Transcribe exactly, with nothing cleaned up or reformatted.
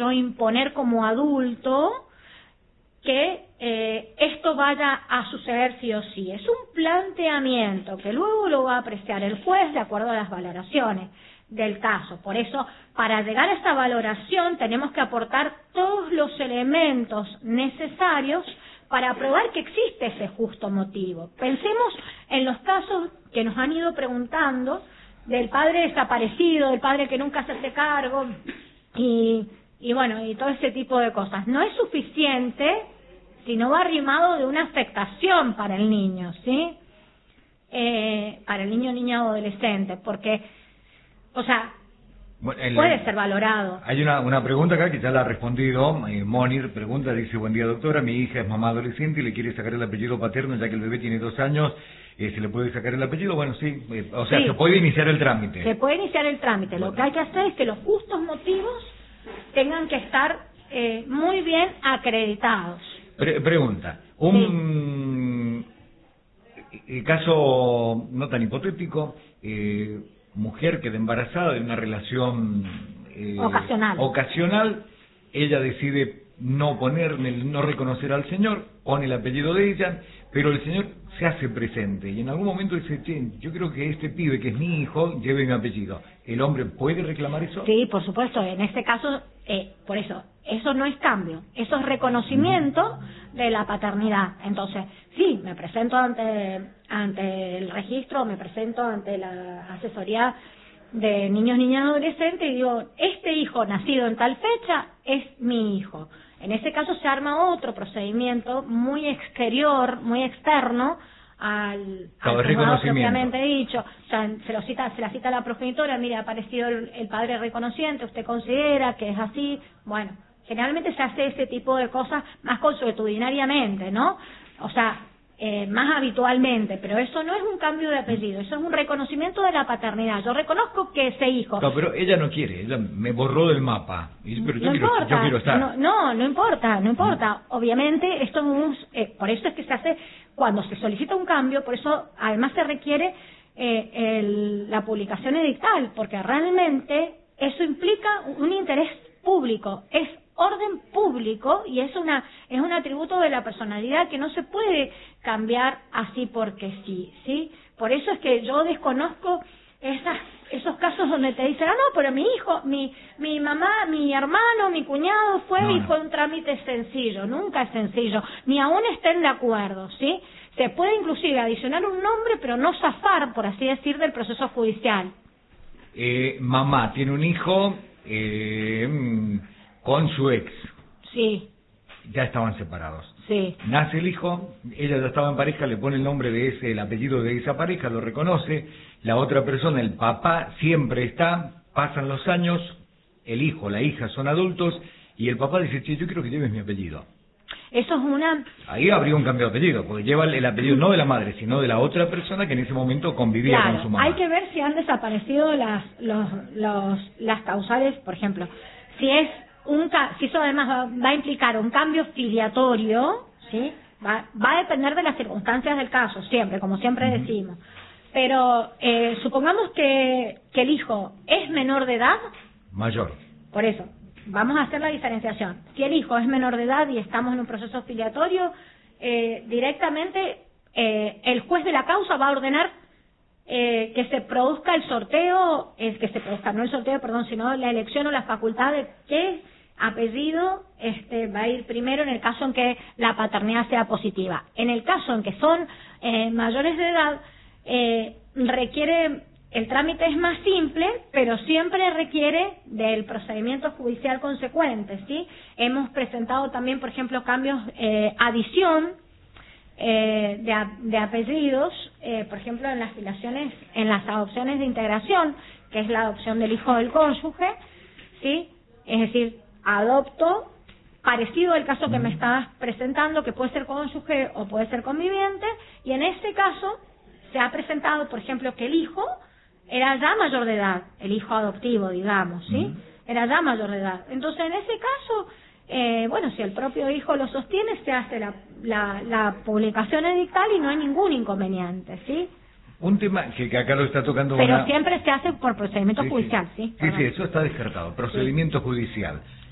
yo imponer como adulto que eh, esto vaya a suceder sí o sí. Es un planteamiento que luego lo va a apreciar el juez de acuerdo a las valoraciones del caso. Por eso, para llegar a esta valoración tenemos que aportar todos los elementos necesarios para probar que existe ese justo motivo. Pensemos en los casos que nos han ido preguntando del padre desaparecido, del padre que nunca se hace cargo y, y bueno, y todo ese tipo de cosas. No es suficiente si no va arrimado de una afectación para el niño, ¿sí? Eh, para el niño, niña o adolescente, porque, o sea, bueno, el, puede ser valorado. Hay una, una pregunta acá que ya la ha respondido. eh, Monir pregunta, dice: buen día, doctora, mi hija es mamá adolescente y le quiere sacar el apellido paterno ya que el bebé tiene dos años. Eh, ¿Se le puede sacar el apellido? Bueno, sí, eh, o sea, sí, se puede iniciar el trámite. Se puede iniciar el trámite. Bueno. Lo que hay que hacer es que los justos motivos tengan que estar eh, muy bien acreditados. Pre pregunta, un sí. caso no tan hipotético, eh, mujer queda embarazada de una relación eh, ocasional. ocasional, ella decide no poner, no reconocer al señor, pone el apellido de ella, pero el señor se hace presente y en algún momento dice: che, yo creo que este pibe que es mi hijo lleve mi apellido. ¿El hombre puede reclamar eso? Sí, por supuesto. En este caso, eh, por eso, eso no es cambio, eso es reconocimiento de la paternidad. Entonces, sí, me presento ante ante el registro, me presento ante la asesoría de niños, niñas, adolescentes y digo: este hijo nacido en tal fecha es mi hijo. En ese caso se arma otro procedimiento muy exterior, muy externo al, al juzgado propiamente dicho. O sea, se lo cita, se la cita a la progenitora: mire, ha aparecido el, el padre reconociente, ¿usted considera que es así? Bueno, generalmente se hace ese tipo de cosas más consuetudinariamente, ¿no? O sea, eh, más habitualmente, pero eso no es un cambio de apellido, eso es un reconocimiento de la paternidad. Yo reconozco que ese hijo... No, pero ella no quiere, ella me borró del mapa. Y, pero yo, no quiero, importa, yo quiero estar. No, no, no importa, no importa. Obviamente, esto es un, eh, por eso es que se hace, cuando se solicita un cambio, por eso además se requiere eh, el, la publicación edictal, porque realmente eso implica un interés público, es orden público y es una es un atributo de la personalidad que no se puede cambiar así porque sí, ¿sí? Por eso es que yo desconozco esas, esos casos donde te dicen: ah, no, pero mi hijo, mi mi mamá, mi hermano, mi cuñado fue no, y no. fue un trámite sencillo. Nunca es sencillo, ni aún estén de acuerdo, ¿sí? Se puede inclusive adicionar un nombre, pero no zafar, por así decir, del proceso judicial. Eh, mamá tiene un hijo eh, con su ex. Sí. Ya estaban separados. Sí. Nace el hijo, ella ya estaba en pareja, le pone el nombre de ese, el apellido de esa pareja, lo reconoce. La otra persona, el papá, siempre está. Pasan los años, el hijo, la hija son adultos y el papá dice: che, yo quiero que lleves mi apellido. Eso es una... Ahí habría un cambio de apellido, porque lleva el apellido no de la madre, sino de la otra persona que en ese momento convivía claro, con su mamá. Hay que ver si han desaparecido las los, los las causales, por ejemplo. Si es un si eso además va, va a implicar un cambio filiatorio, ¿sí? Va, va a depender de las circunstancias del caso, siempre, como siempre uh-huh. decimos. Pero eh, supongamos que, que el hijo es menor de edad. Mayor. Por eso, vamos a hacer la diferenciación. Si el hijo es menor de edad y estamos en un proceso filiatorio, eh, directamente eh, el juez de la causa va a ordenar eh, que se produzca el sorteo, es que se produzca, no el sorteo, perdón, sino la elección o la facultad de qué apellido este, va a ir primero en el caso en que la paternidad sea positiva. En el caso en que son eh, mayores de edad, eh, requiere... El trámite es más simple, pero siempre requiere del procedimiento judicial consecuente, ¿sí? Hemos presentado también, por ejemplo, cambios, eh, adición eh, de, de apellidos, eh, por ejemplo, en las filiaciones, en las adopciones de integración, que es la adopción del hijo del cónyuge, ¿sí? Es decir, adopto, parecido al caso que me estabas presentando, que puede ser cónyuge o puede ser conviviente, y en este caso se ha presentado, por ejemplo, que el hijo era ya mayor de edad, el hijo adoptivo, digamos, ¿sí? Uh-huh. Era ya mayor de edad. Entonces, en ese caso, eh, bueno, si el propio hijo lo sostiene, se hace la, la, la publicación edictal y no hay ningún inconveniente, ¿sí? Un tema que, que acá lo está tocando... Pero una... siempre se hace por procedimiento sí, judicial, ¿sí? Sí, sí, sí, eso está descartado, procedimiento sí. judicial.